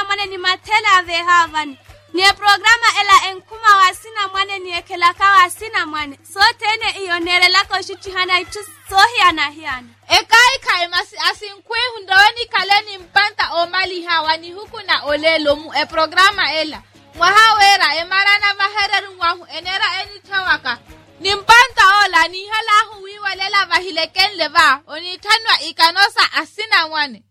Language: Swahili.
mwane ni matela ve havan. Ni programa ela enkuma wasina mwane ni ekelaka wasina mwane. So tene iyo nerelako shuchihana itu sohi anahiana. Ekai asinkwe hundaweni kaleni mpanta omali hawa ni huku na olelo mu programa ela. Mwahawera emarana mahereru wahu enera enitawaka. Ni mpanta ola ni hala huwi walela vahileken leva. Onitanwa ikanosa asina mwane.